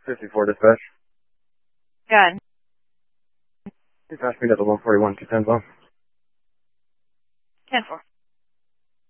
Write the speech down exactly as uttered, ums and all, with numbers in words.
fifty-four dispatch. Good. You passed me to the one forty-one two ten zone. ten four.